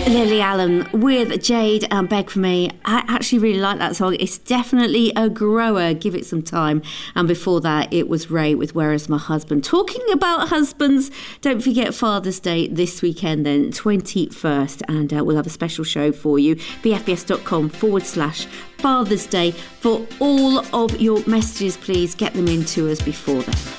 Lily Allen with Jade and Beg For Me. I actually really like that song. It's definitely a grower. Give it some time. And before that, it was Ray with Where Is My Husband. Talking about husbands, don't forget Father's Day this weekend then, 21st. And we'll have a special show for you. bfbs.com/Father's Day. For all of your messages, please get them in to us before then.